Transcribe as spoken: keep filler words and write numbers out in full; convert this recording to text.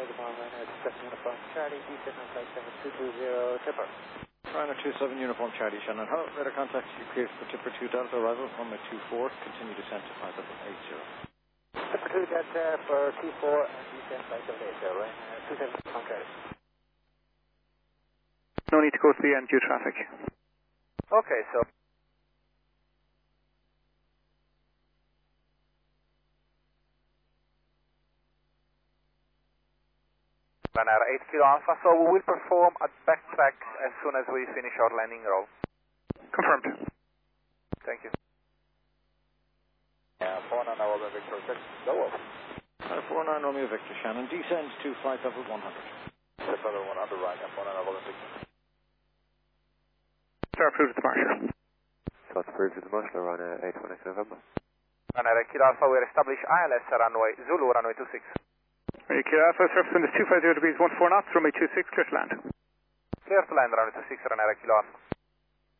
good morning, Ryanair two seven Uniform Charlie, descend on flight seven two two zero, Tipper. Ryanair two seven Uniform Charlie, Shannon. Hello, radar contact you created for Tipper two Delta, arrival runway two four, continue descent to five seven eight zero. Tipper two Delta for two four and descend five seven eight zero, Ryanair two seven Uniform Charlie. No need to go to the end due traffic. Okay, so... Ryanair eight Kilo Alpha, so we will perform a backtrack as soon as we finish our landing roll. Confirmed. Thank you. Yeah, four nine Romeo Victor, six, go up. Uh, four nine Romeo Victor, Shannon, descend to flight level one hundred. Flight level one hundred, right, four nine Romeo Victor. Sir, approved the marshal. So it's approved to the marshal on uh, eight twenty November. Ryanair eight Kilo Alpha, we establish I L S runway Zulu, runway two six. eight Kilo Alpha, surface wind is two five zero degrees, one four knots, runway two six, clear to land. Clear to land, runway two six, Ryanair eight Kilo Alpha.